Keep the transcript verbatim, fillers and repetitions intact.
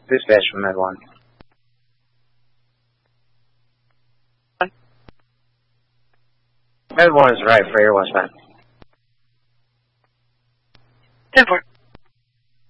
Dispatch from Med one. Med one is right for your westbound. ten four.